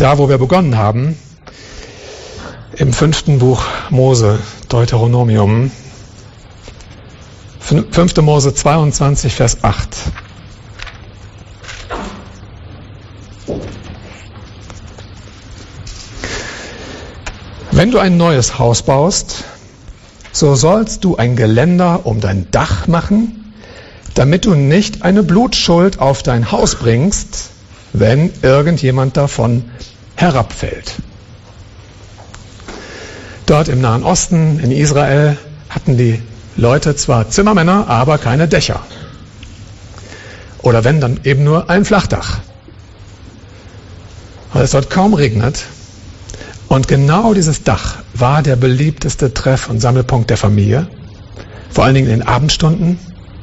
Da, wo wir begonnen haben, im 5. Buch Mose, Deuteronomium, 5. Mose 22, Vers 8. Wenn du ein neues Haus baust, so sollst du ein Geländer um dein Dach machen, damit du nicht eine Blutschuld auf dein Haus bringst, wenn irgendjemand davon herabfällt. Dort im Nahen Osten, in Israel, hatten die Leute zwar Zimmermänner, aber keine Dächer. Oder wenn, dann eben nur ein Flachdach. Weil es dort kaum regnet. Und genau dieses Dach war der beliebteste Treff- und Sammelpunkt der Familie. Vor allen Dingen in den Abendstunden.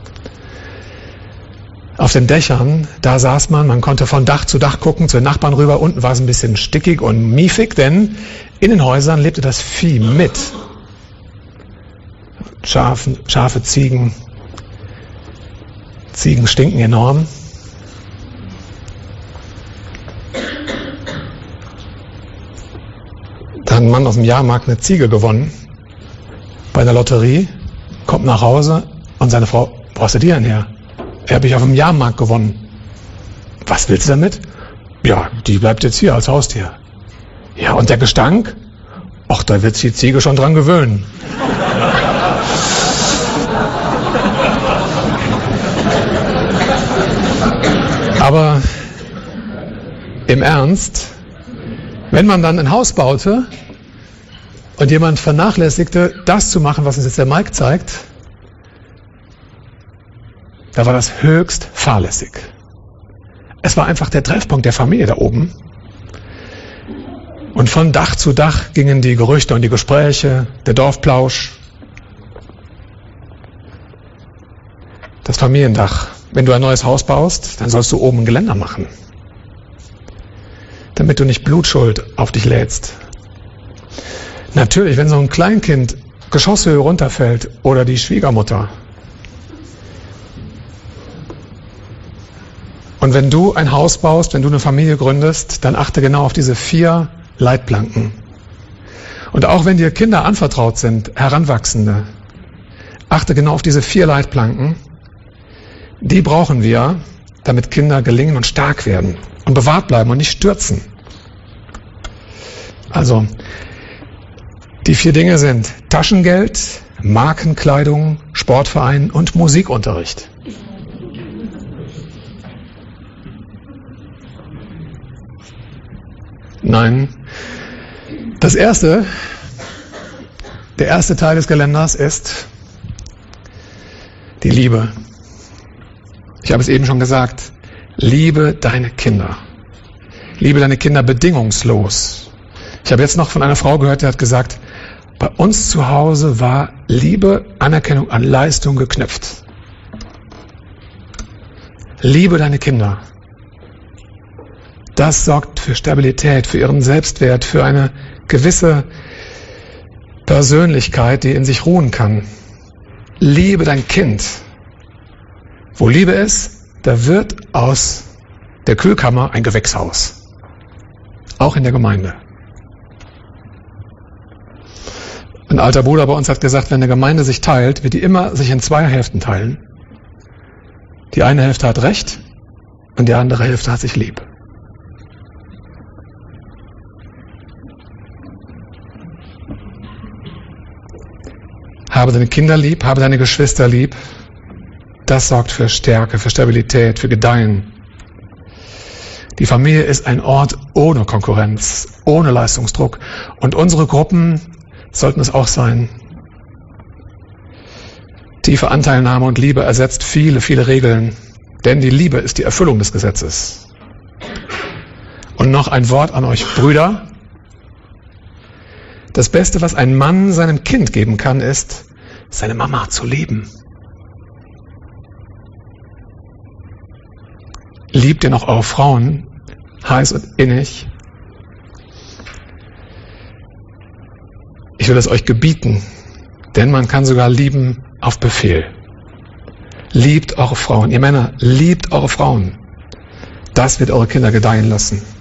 Auf den Dächern, da saß man konnte von Dach zu Dach gucken, zu den Nachbarn rüber. Unten war es ein bisschen stickig und miefig, denn in den Häusern lebte das Vieh mit. Schafe, Ziegen. Ziegen stinken enorm. Da hat ein Mann aus dem Jahrmarkt eine Ziege gewonnen. Bei der Lotterie. Kommt nach Hause und seine Frau, wo hast du die denn her? Habe ich auf dem Jahrmarkt gewonnen. Was willst du damit? Ja, die bleibt jetzt hier als Haustier. Ja, und der Gestank? Ach, da wird sich die Ziege schon dran gewöhnen. Aber im Ernst, wenn man dann ein Haus baute und jemand vernachlässigte, das zu machen, was uns jetzt der Mike zeigt, da war das höchst fahrlässig. Es war einfach der Treffpunkt der Familie da oben. Und von Dach zu Dach gingen die Gerüchte und die Gespräche, der Dorfplausch. Das Familiendach. Wenn du ein neues Haus baust, dann sollst du oben ein Geländer machen. Damit du nicht Blutschuld auf dich lädst. Natürlich, wenn so ein Kleinkind Geschosshöhe runterfällt oder die Schwiegermutter. Und wenn du ein Haus baust, wenn du eine Familie gründest, dann achte genau auf diese 4 Leitplanken. Und auch wenn dir Kinder anvertraut sind, Heranwachsende, achte genau auf diese 4 Leitplanken. Die brauchen wir, damit Kinder gelingen und stark werden und bewahrt bleiben und nicht stürzen. Also, die 4 Dinge sind Taschengeld, Markenkleidung, Sportverein und Musikunterricht. Nein. Der erste Teil des Geländers ist die Liebe. Ich habe es eben schon gesagt. Liebe deine Kinder. Liebe deine Kinder bedingungslos. Ich habe jetzt noch von einer Frau gehört, die hat gesagt, bei uns zu Hause war Liebe, Anerkennung an Leistung geknüpft. Liebe deine Kinder. Das sorgt für Stabilität, für ihren Selbstwert, für eine gewisse Persönlichkeit, die in sich ruhen kann. Liebe dein Kind. Wo Liebe ist, da wird aus der Kühlkammer ein Gewächshaus. Auch in der Gemeinde. Ein alter Bruder bei uns hat gesagt, wenn eine Gemeinde sich teilt, wird die immer sich in 2 Hälften teilen. Die eine Hälfte hat Recht und die andere Hälfte hat sich lieb. Habe deine Kinder lieb, habe deine Geschwister lieb. Das sorgt für Stärke, für Stabilität, für Gedeihen. Die Familie ist ein Ort ohne Konkurrenz, ohne Leistungsdruck. Und unsere Gruppen sollten es auch sein. Tiefe Anteilnahme und Liebe ersetzt viele, viele Regeln. Denn die Liebe ist die Erfüllung des Gesetzes. Und noch ein Wort an euch Brüder. Das Beste, was ein Mann seinem Kind geben kann, ist, seine Mama zu lieben. Liebt ihr noch eure Frauen, heiß und innig? Ich will es euch gebieten, denn man kann sogar lieben auf Befehl. Liebt eure Frauen. Ihr Männer, liebt eure Frauen. Das wird eure Kinder gedeihen lassen.